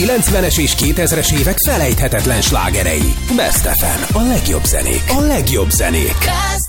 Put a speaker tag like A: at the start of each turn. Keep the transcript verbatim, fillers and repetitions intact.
A: kilencvenes és kétezres évek felejthetetlen slágerei. Best ef em, a legjobb zenék, a legjobb zenék.